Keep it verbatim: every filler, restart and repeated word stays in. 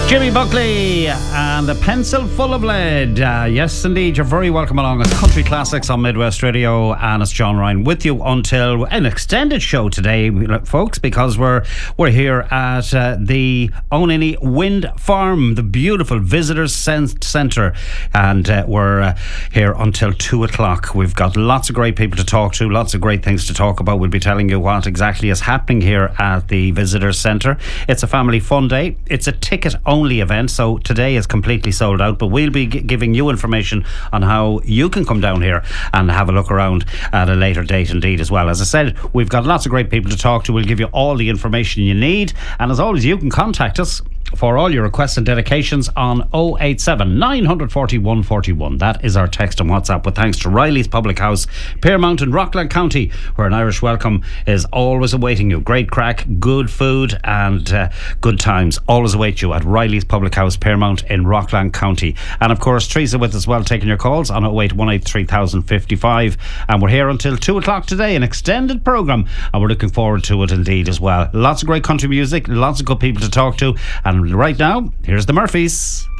Jimmy Buckley and the Pencil Full of Lead. Uh, yes, indeed, you're very welcome along. It's Country Classics on Midwest Radio, and it's John Ryan with you until an extended show today, folks, because we're we're here at uh, the Onini Wind Farm, the beautiful Visitors Centre, and uh, we're uh, here until two o'clock. We've got lots of great people to talk to, lots of great things to talk about. We'll be telling you what exactly is happening here at the Visitors Centre. It's a family fun day. It's a ticket only event, so today is completely sold out, but we'll be g- giving you information on how you can come down here and have a look around at a later date indeed as well. As I said, we've got lots of great people to talk to. We'll give you all the information you need, and as always, you can contact us for all your requests and dedications on oh eight seven, nine four one, one four one. That is our text and WhatsApp, with thanks to Riley's Public House, Pearmount in Rockland County, where an Irish welcome is always awaiting you. Great crack, good food and uh, good times always await you at Riley's Public House, Pearmount in Rockland County. And of course, Teresa with us as well, taking your calls on oh eight one eight, three thousand fifty-five. And we're here until two o'clock today, an extended programme, and we're looking forward to it indeed as well. Lots of great country music, lots of good people to talk to, and right now, here's the Murphys.